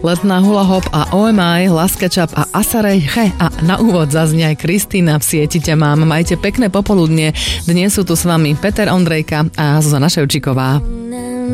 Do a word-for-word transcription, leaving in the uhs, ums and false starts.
Letná hula hop a ó em í, Laskečap a Asarej Che a na úvod zaznie aj Kristýna v sieti ťa mám. Majte pekné popoludnie. Dnes sú tu s vami Peter Ondrejka a Zuzana Ševčíková.